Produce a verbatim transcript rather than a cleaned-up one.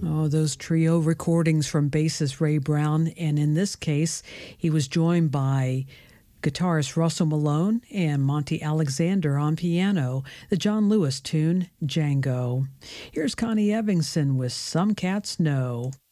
Oh, those trio recordings from bassist Ray Brown. And in this case, he was joined by guitarist Russell Malone and Monty Alexander on piano, the John Lewis tune, Django. Here's Connie Evanson with Some Cats Know.